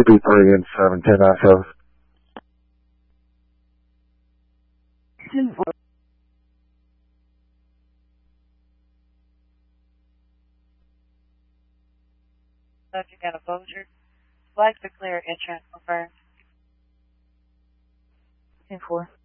CP3 and 710 10-4. Subject at a Bossier. Flags are clear. Entrance confirmed. 10-4.